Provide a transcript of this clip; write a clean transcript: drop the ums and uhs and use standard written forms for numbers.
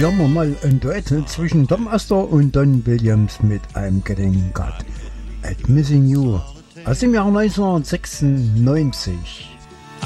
hören wir mal ein Duett zwischen Tom Astor und Don Williams mit I'm Getting Got at Missing You aus dem Jahr 1996.